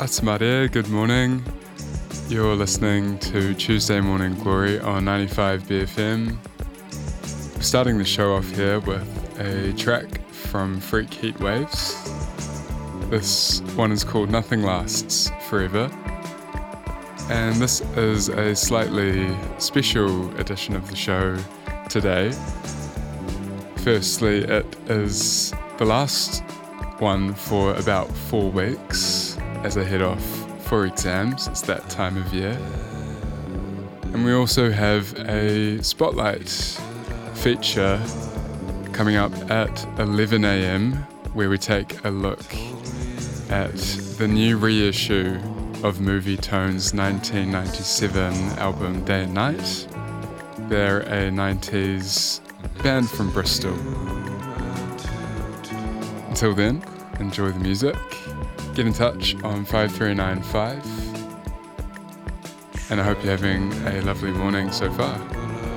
Atmare, good morning. You're listening to Tuesday Morning Glory on 95 BFM. We're starting the show off here with a track from Freak Heatwaves. This one is called Nothing Lasts Forever. And this is a slightly special edition of the show today. Firstly, it is the last one for about 4 weeks as I head off for exams. It's that time of year. And we also have a spotlight feature coming up at 11 a.m. where we take a look at the new reissue of Movietone's 1997 album Day and Night. They're a 90s band from Bristol. Until then, enjoy the music. Get in touch on 5395. And I hope you're having a lovely morning so far.